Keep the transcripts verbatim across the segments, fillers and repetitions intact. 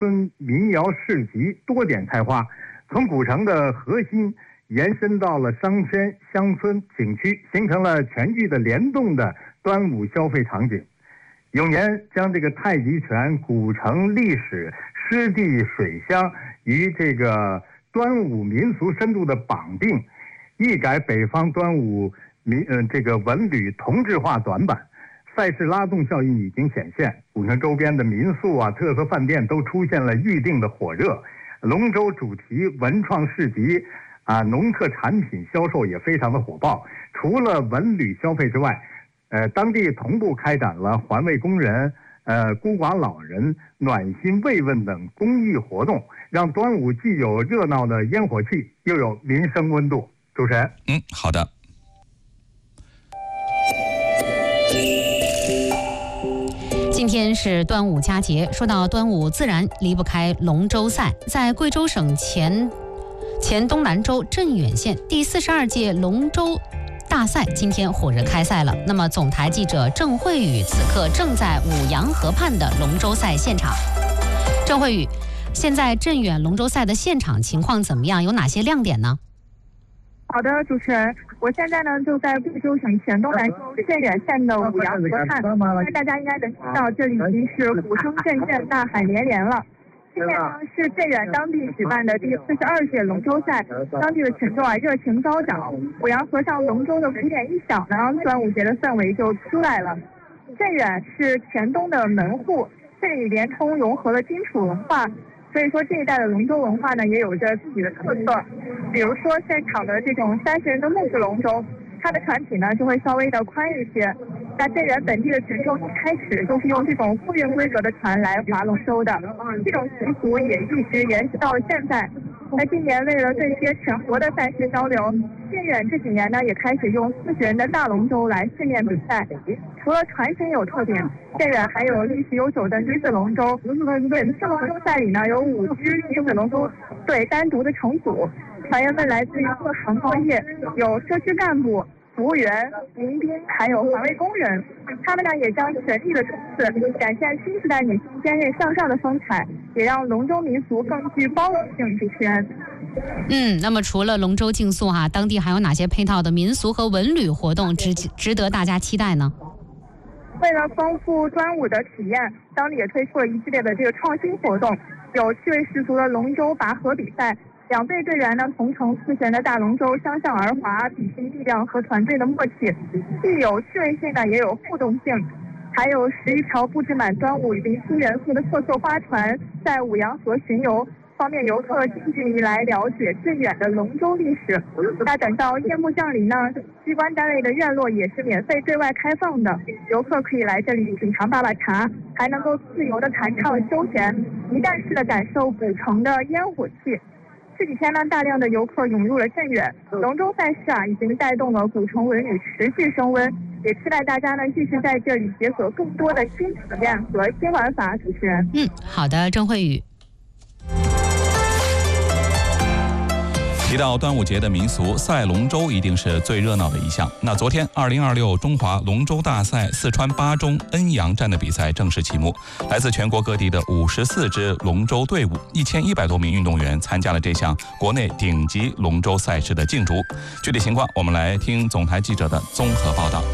村民谣市集多点开花，从古城的核心延伸到了商圈、乡村、景区，形成了全域的联动的端午消费场景。永年将这个太极拳、古城历史、湿地水乡与这个端午民俗深度的绑定，一改北方端午民呃这个文旅同质化短板。赛事拉动效应已经显现，古城周边的民宿啊、特色饭店都出现了预定的火热。龙舟主题文创市集啊，农特产品销售也非常的火爆。除了文旅消费之外，呃，当地同步开展了环卫工人、呃孤寡老人、暖心慰问等公益活动，让端午既有热闹的烟火气，又有民生温度。主持人， 嗯，好的。 今天是端午佳节，说到端午，自然离不开龙舟赛。在贵州省黔黔东南州镇远县第四十二届龙舟大赛今天火热开赛了。那么，总台记者郑慧宇此刻正在五羊河畔的龙舟赛现场。郑慧宇，现在镇远龙舟赛的现场情况怎么样？有哪些亮点呢？ 好的，主持人，我现在呢就在贵州省黔东南州镇远县的五羊河畔，那大家应该能听到，这里已经是鼓声阵阵、呐喊连连了。今天呢是镇远当地举办的第四十二届龙舟赛，当地的群众啊热情高涨，五羊河上龙舟的鼓点一响呢，端午节的氛围就出来了。镇远是黔东的门户，这里连通融合了荆楚文化。所以说这一带的龙舟文化呢也有着自己的特色，比如说现场的这种三十人的木质龙舟，它的船体呢就会稍微的宽一些。那镇远本地的群众一开始就是用这种复运规格的船来划龙舟的，这种习俗也一直延续到了现在。那今年为了对接全国的赛事交流，镇远这几年呢也开始用四十人的大龙舟来训练比赛。除了船型有特点，镇远还有历史悠久的女子龙舟。本次龙舟赛里呢有五支女子龙舟队单独的成组，船员们来自于各行各业，有社区干部、服务员、民兵，还有环卫工人。他们呢也将全力的冲刺，展现新时代女性坚韧向上的风采，也让龙舟民俗更具包容性。主持人， 嗯，那么除了龙舟竞速哈、啊，当地还有哪些配套的民俗和文旅活动值值得大家期待呢？ 为了丰富端午的体验，当地也推出了一系列的这个创新活动，有趣味十足的龙舟拔河比赛。两队队员呢同乘四十人的大龙舟相向而滑，比拼力量和团队的默契，既有趣味性呢，也有互动性。还有十一条布置满端午民俗元素的特色花船在五羊河巡游，方便游客近距离来了解镇远的龙舟历史。那等到夜幕降临呢，机关单位的院落也是免费对外开放的，游客可以来这里品尝爸爸茶，还能够自由的弹唱休闲，一站式的感受古城的烟火气。这几天呢，大量的游客涌入了镇远，龙舟赛事啊，已经带动了古城文旅持续升温，也期待大家呢继续在这里解锁更多的新体验和新玩法。主持人， 嗯，好的，郑慧宇。 提到端午节的民俗，赛龙舟一定是最热闹的一项。那昨天二零二六中华龙舟大赛四川巴中恩阳站的比赛正式启幕，来自全国各地的五十四支龙舟队伍，一千一百多名运动员参加了这项国内顶级龙舟赛事的竞逐。具体情况，我们来听总台记者的综合报道。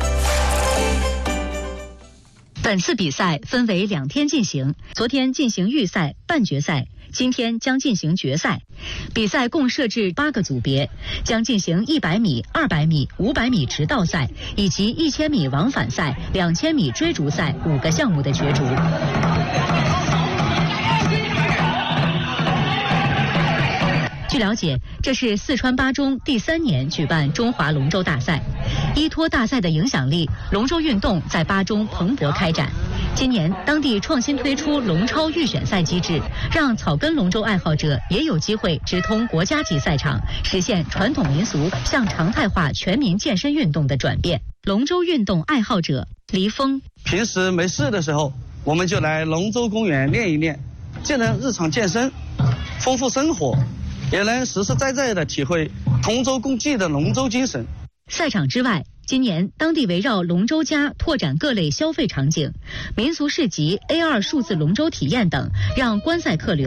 本次比赛分为两天进行，昨天进行预赛、半决赛，今天将进行决赛。比赛共设置八个组别，将进行一百米、二百米、五百米直道赛以及一千米往返赛、两千米追逐赛五个项目的角逐。据了解，这是四川巴中第三年举办中华龙舟大赛。依托大赛的影响力，龙舟运动在巴中蓬勃开展。今年，当地创新推出龙超预选赛机制，让草根龙舟爱好者也有机会直通国家级赛场，实现传统民俗向常态化全民健身运动的转变。龙舟运动爱好者黎峰， 平时没事的时候，我们就来龙舟公园练一练，既能日常健身，丰富生活，也能实实在在地体会同舟共济的龙舟精神。 赛场之外， 今年当地围绕龙舟家拓展各类消费场景，民俗市集、A R 数字龙舟体验等，让观赛客流